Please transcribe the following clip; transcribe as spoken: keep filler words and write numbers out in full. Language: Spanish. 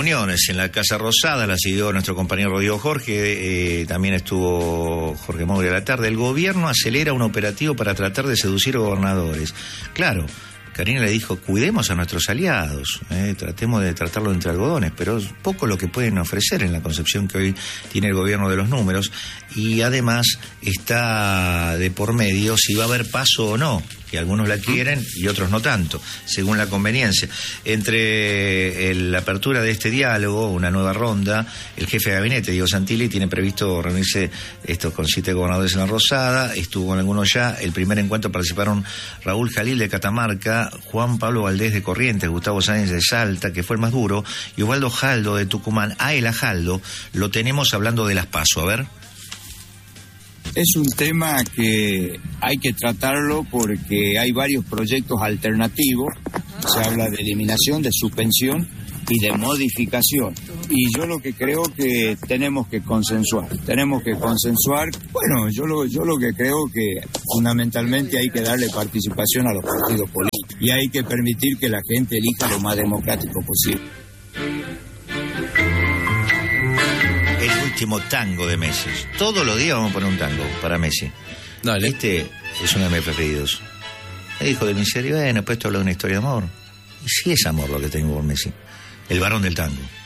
reuniones en la Casa Rosada, la siguió nuestro compañero Rodrigo Jorge, eh, también estuvo Jorge Mauri a la tarde. El gobierno acelera un operativo para tratar de seducir gobernadores. Claro, Karina le dijo, cuidemos a nuestros aliados, eh, tratemos de tratarlo entre algodones, pero es poco lo que pueden ofrecer en la concepción que hoy tiene el gobierno de los números, y además está de por medio si va a haber paso o no, que algunos la quieren y otros no tanto, según la conveniencia. Entre el, la apertura de este diálogo, una nueva ronda, el jefe de gabinete, Diego Santilli, tiene previsto reunirse estos con siete gobernadores en la Rosada, estuvo con algunos ya. El primer encuentro participaron Raúl Jalil de Catamarca, Juan Pablo Valdés de Corrientes, Gustavo Sáenz de Salta, que fue el más duro, y Osvaldo Jaldo de Tucumán. A el Jaldo lo tenemos hablando de las PASO, a ver. Es un tema que hay que tratarlo porque hay varios proyectos alternativos. Se habla de eliminación, de suspensión y de modificación. Y yo lo que creo que tenemos que consensuar. Tenemos que consensuar. Bueno, yo lo, yo lo que creo que fundamentalmente hay que darle participación a los partidos políticos. Y hay que permitir que la gente elija lo más democrático posible. Último tango de Messi. Todos los días vamos a poner un tango para Messi. Dale. Este es uno de mis preferidos. Me dijo de mi serie, bueno, pues esto habla de una historia de amor. Y sí es amor lo que tengo por Messi. El varón del tango.